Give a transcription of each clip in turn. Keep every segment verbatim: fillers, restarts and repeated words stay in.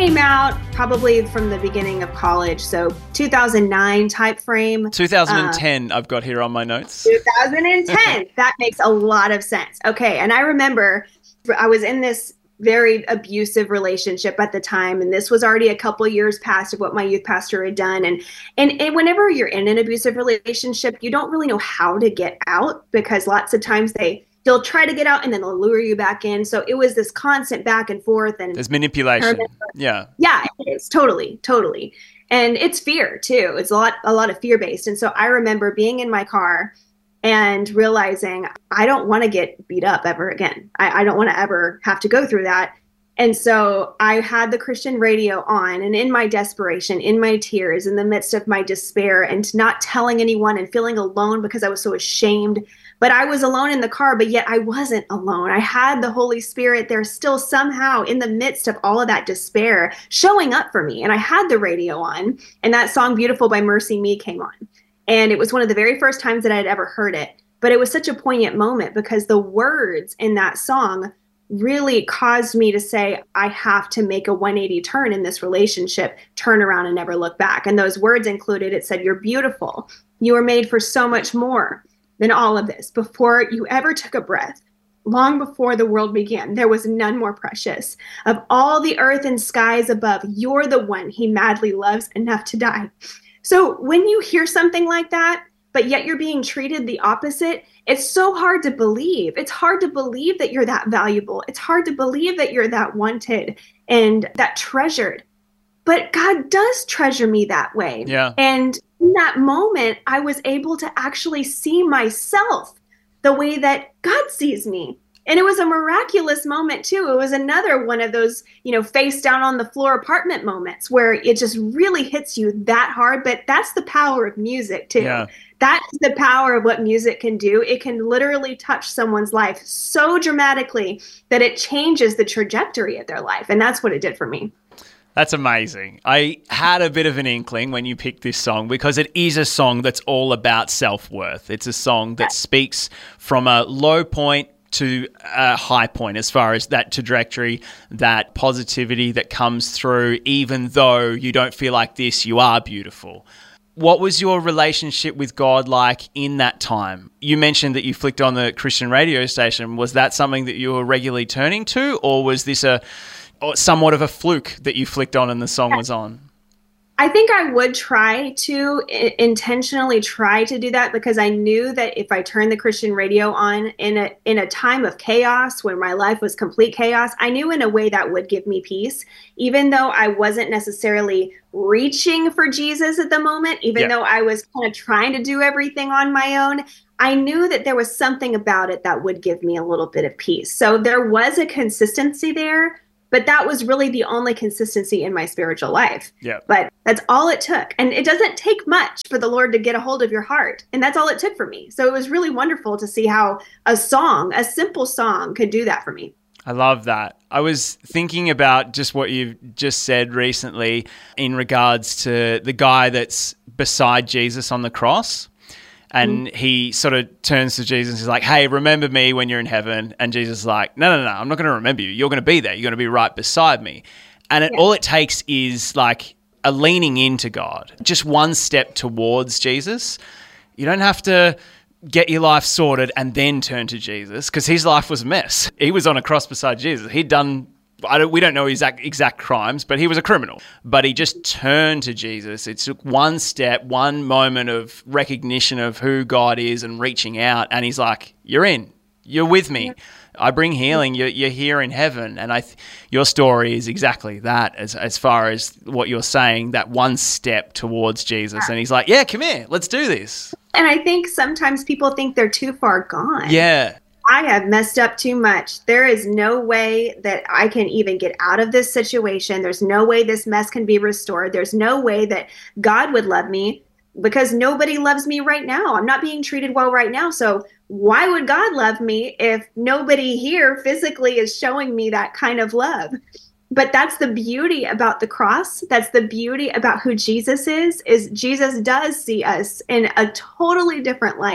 came out probably from the beginning of college, so two thousand nine type frame. two thousand ten, uh, I've got here on my notes. two thousand ten. That makes a lot of sense. Okay, and I remember I was in this very abusive relationship at the time, and this was already a couple years past of what my youth pastor had done. And, and and whenever you're in an abusive relationship, you don't really know how to get out, because lots of times they they'll try to get out and then they'll lure you back in. So it was this constant back and forth, and there's manipulation. Yeah, yeah, it is totally, totally, and it's fear too. It's a lot, a lot of fear based. And so I remember being in my car and realizing I don't want to get beat up ever again. I, I don't want to ever have to go through that. And so I had the Christian radio on, and in my desperation, in my tears, in the midst of my despair, and not telling anyone and feeling alone because I was so ashamed. But I was alone in the car, but yet I wasn't alone. I had the Holy Spirit there still somehow in the midst of all of that despair showing up for me. And I had the radio on, and that song Beautiful by Mercy Me came on. And it was one of the very first times that I'd ever heard it. But it was such a poignant moment because the words in that song really caused me to say, I have to make a one eighty turn in this relationship, turn around and never look back. And those words included, it said, you're beautiful. You were made for so much more than all of this. Before you ever took a breath, long before the world began, there was none more precious. Of all the earth and skies above, you're the one he madly loves enough to die. So when you hear something like that, but yet you're being treated the opposite, it's so hard to believe. It's hard to believe that you're that valuable. It's hard to believe that you're that wanted and that treasured. But God does treasure me that way. Yeah. And in that moment, I was able to actually see myself the way that God sees me. And it was a miraculous moment too. It was another one of those, you know, face down on the floor apartment moments where it just really hits you that hard. But that's the power of music too. Yeah. That's the power of what music can do. It can literally touch someone's life so dramatically that it changes the trajectory of their life. And that's what it did for me. That's amazing. I had a bit of an inkling when you picked this song because it is a song that's all about self-worth. It's a song that speaks from a low point to a high point as far as that trajectory, that positivity that comes through, even though you don't feel like this, you are beautiful. What was your relationship with God like in that time? You mentioned that you flicked on the Christian radio station. Was that something that you were regularly turning to, or was this a or somewhat of a fluke that you flicked on and the song was on? I think I would try to I- intentionally try to do that because I knew that if I turned the Christian radio on in a in a time of chaos when my life was complete chaos, I knew in a way that would give me peace, even though I wasn't necessarily reaching for Jesus at the moment, even Yeah. though I was kind of trying to do everything on my own. I knew that there was something about it that would give me a little bit of peace. So there was a consistency there. But that was really the only consistency in my spiritual life. Yeah. But that's all it took. And it doesn't take much for the Lord to get a hold of your heart. And that's all it took for me. So it was really wonderful to see how a song, a simple song, could do that for me. I love that. I was thinking about just what you've just said recently in regards to the guy that's beside Jesus on the cross. And he sort of turns to Jesus and he's like, hey, remember me when you're in heaven. And Jesus is like, no, no, no, I'm not going to remember you. You're going to be there. You're going to be right beside me. And it, Yeah. all it takes is like a leaning into God, just one step towards Jesus. You don't have to get your life sorted and then turn to Jesus because his life was a mess. He was on a cross beside Jesus. He'd done I don't, we don't know exact exact crimes, but he was a criminal. But he just turned to Jesus. It took one step, one moment of recognition of who God is and reaching out. And he's like, you're in. You're with me. Yeah. I bring healing. You're, you're here in heaven. And I, th- your story is exactly that as, as far as what you're saying, that one step towards Jesus. And he's like, yeah, come here. Let's do this. And I think sometimes people think they're too far gone. Yeah. I have messed up too much. There is no way that I can even get out of this situation. There's no way this mess can be restored. There's no way that God would love me because nobody loves me right now. I'm not being treated well right now. So why would God love me if nobody here physically is showing me that kind of love? But that's the beauty about the cross. That's the beauty about who Jesus is, is Jesus does see us in a totally different light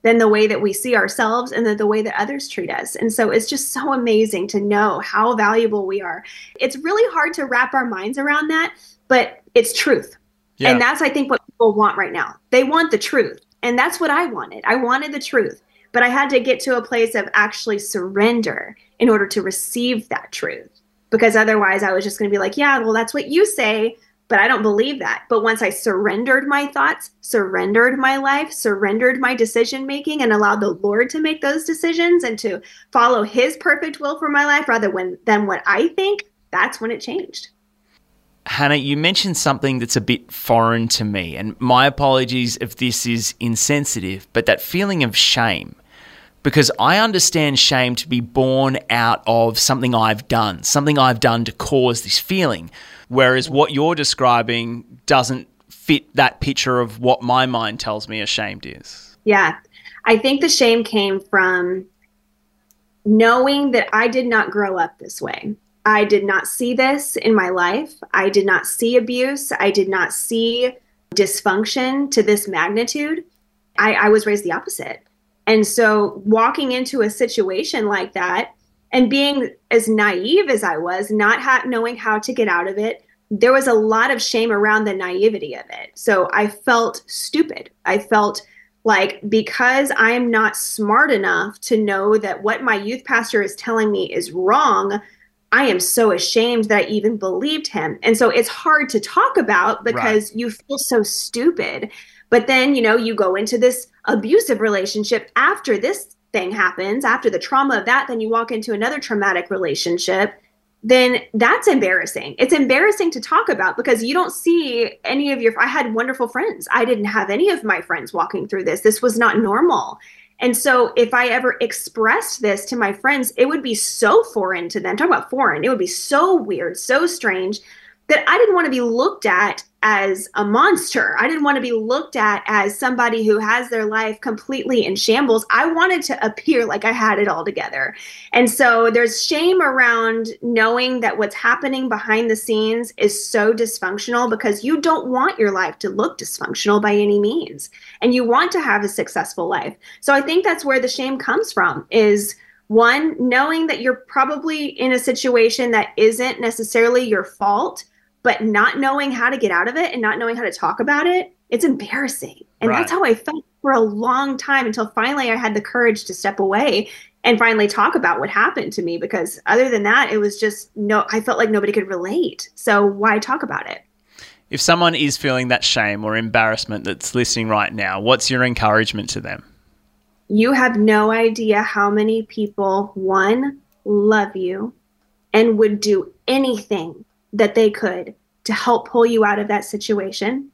than the way that we see ourselves and the, the way that others treat us. And so it's just so amazing to know how valuable we are. It's really hard to wrap our minds around that, but it's truth. Yeah. And that's, I think, what people want right now. They want the truth. And that's what I wanted. I wanted the truth. But I had to get to a place of actually surrender in order to receive that truth. Because otherwise I was just going to be like, yeah, well, that's what you say, but I don't believe that. But once I surrendered my thoughts, surrendered my life, surrendered my decision making, and allowed the Lord to make those decisions and to follow his perfect will for my life rather when, than what I think, that's when it changed. Hannah, you mentioned something that's a bit foreign to me, and my apologies if this is insensitive, but that feeling of shame. Because I understand shame to be born out of something I've done, something I've done to cause this feeling. Whereas what you're describing doesn't fit that picture of what my mind tells me ashamed is. Yeah. I think the shame came from knowing that I did not grow up this way. I did not see this in my life. I did not see abuse. I did not see dysfunction to this magnitude. I, I was raised the opposite. And so walking into a situation like that and being as naive as I was, not ha- knowing how to get out of it, there was a lot of shame around the naivety of it. So I felt stupid. I felt like because I am not smart enough to know that what my youth pastor is telling me is wrong, I am so ashamed that I even believed him. And so it's hard to talk about because right. you feel so stupid. But then, you know, you go into this abusive relationship after this thing happens, after the trauma of that, then you walk into another traumatic relationship, then that's embarrassing. It's embarrassing to talk about because you don't see any of your, I had wonderful friends. I didn't have any of my friends walking through this. This was not normal. And so if I ever expressed this to my friends, it would be so foreign to them. Talk about foreign. It would be so weird, so strange that I didn't want to be looked at as a monster. I didn't want to be looked at as somebody who has their life completely in shambles. I wanted to appear like I had it all together. And so there's shame around knowing that what's happening behind the scenes is so dysfunctional because you don't want your life to look dysfunctional by any means. And you want to have a successful life. So I think that's where the shame comes from is one, knowing that you're probably in a situation that isn't necessarily your fault, but not knowing how to get out of it and not knowing how to talk about it, it's embarrassing. And right. that's how I felt for a long time until finally I had the courage to step away and finally talk about what happened to me. Because other than that, it was just, no, I felt like nobody could relate. So why talk about it? If someone is feeling that shame or embarrassment that's listening right now, what's your encouragement to them? You have no idea how many people, one, love you and would do anything that they could to help pull you out of that situation.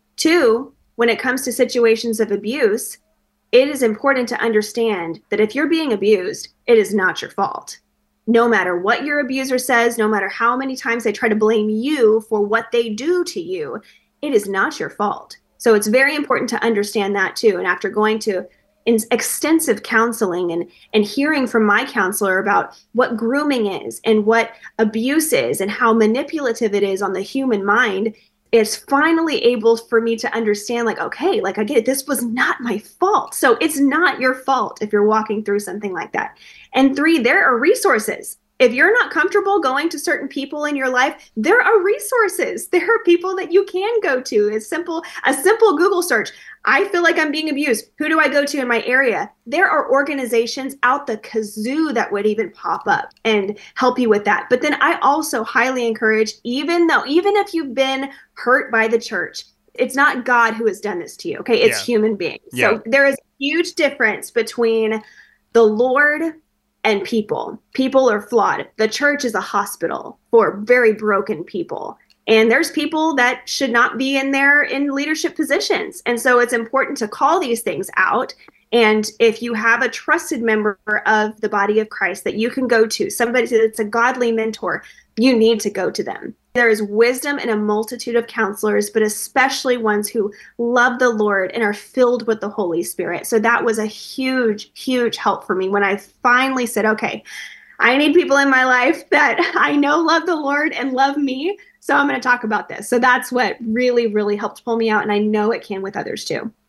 Two, when it comes to situations of abuse, it is important to understand that if you're being abused, it is not your fault. No matter what your abuser says, no matter how many times they try to blame you for what they do to you, it is not your fault. So it's very important to understand that too. And after going to in extensive counseling and, and hearing from my counselor about what grooming is and what abuse is and how manipulative it is on the human mind, it's finally able for me to understand like, okay, like I get it. This was not my fault. So it's not your fault if you're walking through something like that. And three, there are resources. If you're not comfortable going to certain people in your life, there are resources. There are people that you can go to. It's simple, a simple Google search. I feel like I'm being abused. Who do I go to in my area? There are organizations out the kazoo that would even pop up and help you with that. But then I also highly encourage, even though, even if you've been hurt by the church, it's not God who has done this to you. Okay. It's yeah. human beings. Yeah. So there is a huge difference between the Lord and people. People are flawed. The church is a hospital for very broken people. And there's people that should not be in there in leadership positions. And so it's important to call these things out. And if you have a trusted member of the body of Christ that you can go to, somebody that's a godly mentor, you need to go to them. There is wisdom in a multitude of counselors, but especially ones who love the Lord and are filled with the Holy Spirit. So that was a huge, huge help for me when I finally said, okay, I need people in my life that I know love the Lord and love me. So I'm going to talk about this. So that's what really, really helped pull me out. And I know it can with others too.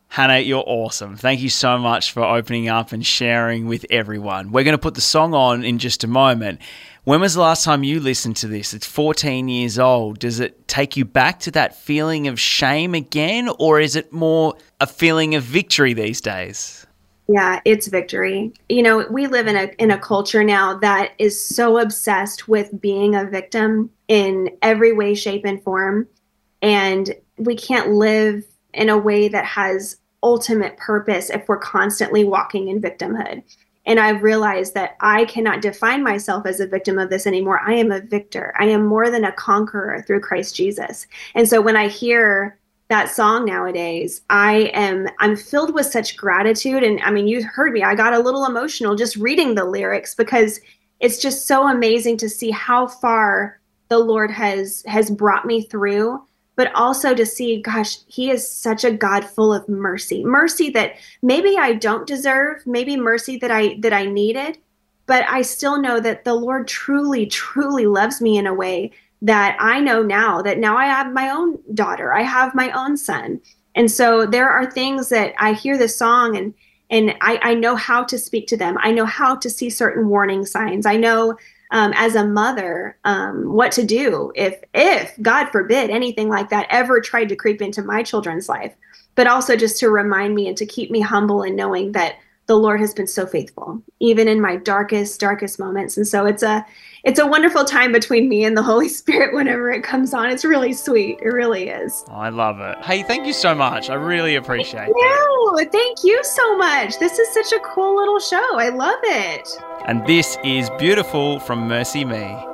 Hannah, you're awesome. Thank you so much for opening up and sharing with everyone. We're going to put the song on in just a moment. When was the last time you listened to this? It's fourteen years old. Does it take you back to that feeling of shame again, or is it more a feeling of victory these days? Yeah, it's victory. You know, we live in a in a culture now that is so obsessed with being a victim in every way, shape, and form. And we can't live in a way that has ultimate purpose if we're constantly walking in victimhood. And I've realized that I cannot define myself as a victim of this anymore. I am a victor. I am more than a conqueror through Christ Jesus. And so when I hear that song nowadays, I am, I'm filled with such gratitude. And I mean, you heard me, I got a little emotional just reading the lyrics, because it's just so amazing to see how far the Lord has, has brought me through. But also to see, gosh, he is such a God full of mercy, mercy that maybe I don't deserve, maybe mercy that I that I needed, but I still know that the Lord truly, truly loves me in a way that I know now, that now I have my own daughter, I have my own son. And so there are things that I hear this song and and I, I know how to speak to them. I know how to see certain warning signs. I know Um, as a mother, um, what to do if, if God forbid, anything like that ever tried to creep into my children's life, but also just to remind me and to keep me humble in knowing that the Lord has been so faithful, even in my darkest, darkest moments. And so it's a, it's a wonderful time between me and the Holy Spirit whenever it comes on. It's really sweet. It really is. Oh, I love it. Hey, thank you so much. I really appreciate it. No, thank you so much. This is such a cool little show. I love it. And this is Beautiful from Mercy Me.